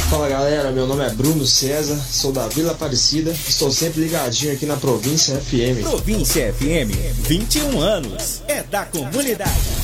Fala galera, meu nome é Bruno César, sou da Vila Aparecida, estou sempre ligadinho aqui na Província FM. Província FM, 21 anos, é da comunidade.